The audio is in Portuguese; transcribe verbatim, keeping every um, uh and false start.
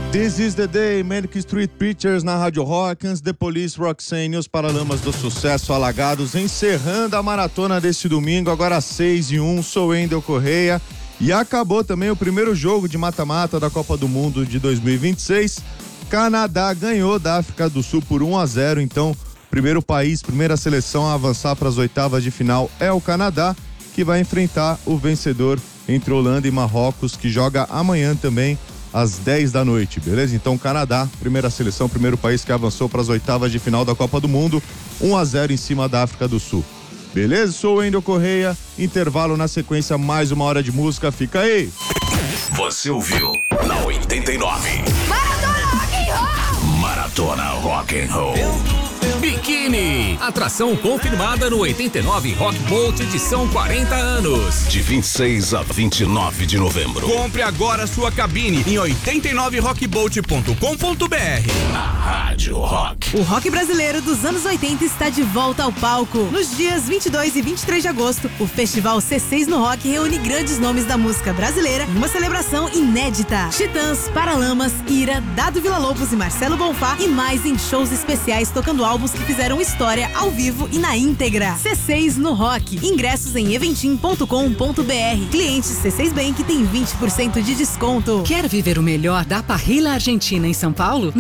This is the day, Manic Street Preachers na Rádio Rockans, The Police, Roxanne e os Paralamas do Sucesso Alagados, encerrando a maratona deste domingo, agora seis e um, sou Wendel Correia, e acabou também o primeiro jogo de mata-mata da Copa do Mundo de dois mil e vinte e seis, Canadá ganhou da África do Sul por um a zero, então, primeiro país, primeira seleção a avançar para as oitavas de final é o Canadá, que vai enfrentar o vencedor entre Holanda e Marrocos, que joga amanhã também, às dez da noite, beleza? Então, Canadá, primeira seleção, primeiro país que avançou para as oitavas de final da Copa do Mundo, um a zero em cima da África do Sul. Beleza? Sou o Wendel Correia, intervalo na sequência, mais uma hora de música, fica aí! Você ouviu na oitenta e nove. Maratona Rock and Roll! Maratona Rock and Roll. Biquíni, atração confirmada no oitenta e nove Rock Bolt edição quarenta anos. De vinte e seis a vinte e nove de novembro. Compre agora sua cabine em oitenta e nove rockbolt ponto com ponto br. Na Rádio Rock. O rock brasileiro dos anos oitenta está de volta ao palco. Nos dias vinte e dois e vinte e três de agosto, o Festival C seis no Rock reúne grandes nomes da música brasileira em uma celebração inédita. Titãs, Paralamas, Ira, Dado Villa-Lobos e Marcelo Bonfá e mais em shows especiais tocando álbuns que fizeram história ao vivo e na íntegra. C seis no Rock. Ingressos em eventim ponto com ponto br. Clientes C seis Bank tem vinte por cento de desconto. Quer viver o melhor da Parrilla Argentina em São Paulo?